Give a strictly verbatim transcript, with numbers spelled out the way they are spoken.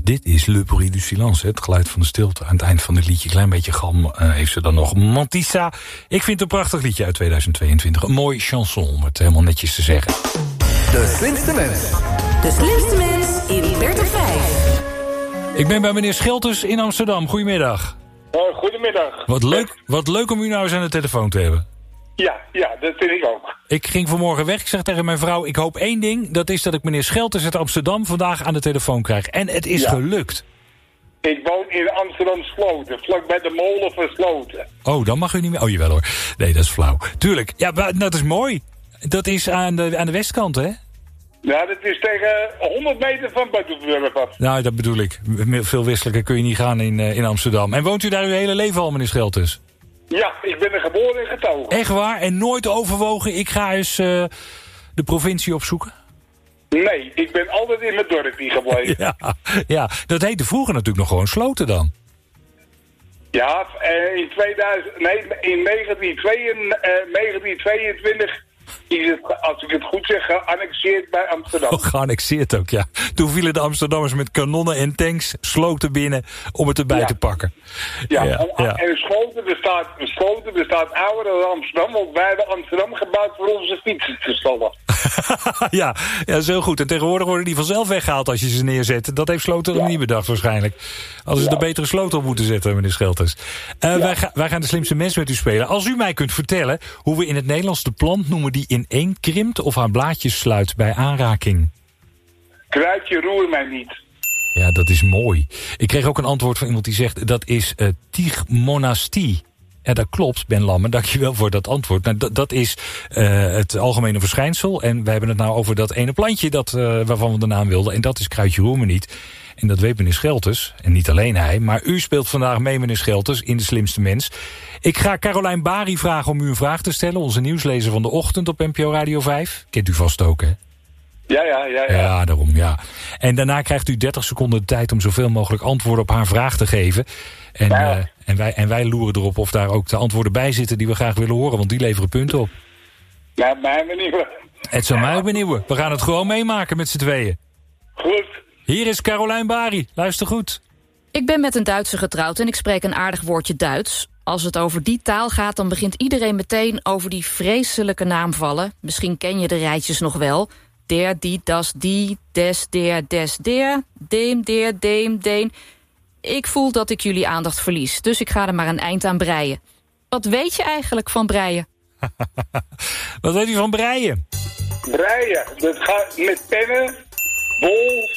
dit is Le Bruit du Silence, het geluid van de stilte. Aan het eind van het liedje, klein beetje galm, uh, heeft ze dan nog Mantissa. Ik vind het een prachtig liedje uit tweeduizend tweeëntwintig. Een mooi chanson, om het helemaal netjes te zeggen. De slimste mens. De slimste mens in dertig vijf. Ik ben bij meneer Schelters in Amsterdam. Goedemiddag. Uh, goedemiddag. Wat leuk, wat leuk om u nou eens aan de telefoon te hebben. Ja, ja, dat vind ik ook. Ik ging vanmorgen weg. Ik zeg tegen mijn vrouw, ik hoop één ding. Dat is dat ik meneer Schelters uit Amsterdam vandaag aan de telefoon krijg. En het is ja. gelukt. Ik woon in Amsterdam Sloten, vlak bij de molen van Sloten. Oh, dan mag u niet meer. Oh, jawel hoor. Nee, dat is flauw. Tuurlijk. Ja, dat is mooi. Dat is aan de, aan de westkant, hè? Ja, dat is tegen honderd meter van Butterfly af. Nou, dat bedoel ik. Veel westelijker kun je niet gaan in, uh, in Amsterdam. En woont u daar uw hele leven al, meneer Schelters? Ja, ik ben er geboren en getogen. Echt waar? En nooit overwogen, ik ga eens uh, de provincie opzoeken? Nee, ik ben altijd in mijn dorpje gebleven. ja, ja, dat heette vroeger natuurlijk nog gewoon Sloten dan. Ja, in tweeduizend, nee, in negentien tweeëntwintig is het, als ik het goed zeg, geannexeerd bij Amsterdam. Oh, geannexeerd ook, ja. Toen vielen de Amsterdammers met kanonnen en tanks Sloten binnen om het erbij ja. te pakken. Ja, ja, en, ja. en Sloten bestaat, Sloten bestaat ouder dan Amsterdam, want wij hebben Amsterdam gebouwd voor onze fietsen te stallen. ja, ja, zo goed. En tegenwoordig worden die vanzelf weggehaald als je ze neerzet. Dat heeft Sloten ja. nog niet bedacht waarschijnlijk. Als ze ja. er betere sloten op moeten zetten, meneer Schelters. Uh, ja. wij, ga, wij gaan de slimste mens met u spelen. Als u mij kunt vertellen hoe we in het Nederlands de plant noemen die ineen krimpt of haar blaadjes sluit bij aanraking. Kruidje, roer mij niet. Ja, dat is mooi. Ik kreeg ook een antwoord van iemand die zegt dat is uh, tigmonastie. Ja, dat klopt, Ben Lamme, dankjewel voor dat antwoord. Nou, dat, dat is uh, het algemene verschijnsel. En wij hebben het nou over dat ene plantje dat, uh, waarvan we de naam wilden. En dat is kruidje roer me niet. En dat weet meneer Schelters. En niet alleen hij. Maar u speelt vandaag mee, meneer Schelters, in De Slimste Mens. Ik ga Carolijn Bari vragen om u een vraag te stellen. Onze nieuwslezer van de ochtend op N P O Radio vijf. Kent u vast ook, hè? Ja, ja, ja, ja. Ja, daarom, ja. En daarna krijgt u dertig seconden de tijd om zoveel mogelijk antwoorden op haar vraag te geven. En, ja. uh, en, wij, en wij loeren erop of daar ook de antwoorden bij zitten die we graag willen horen. Want die leveren punten op. Ja, mij benieuwen. Het zou mij ook benieuwen. We gaan het gewoon meemaken met z'n tweeën. Goed. Hier is Carolijn Bari. Luister goed. Ik ben met een Duitser getrouwd en ik spreek een aardig woordje Duits. Als het over die taal gaat, dan begint iedereen meteen over die vreselijke naamvallen. Misschien ken je de rijtjes nog wel. Der, die, das, die, des, der, des, der, deem, der, deem, deen. Ik voel dat ik jullie aandacht verlies, dus ik ga er maar een eind aan breien. Wat weet je eigenlijk van breien? Wat weet u van breien? Breien, dat gaat met pennen, bol,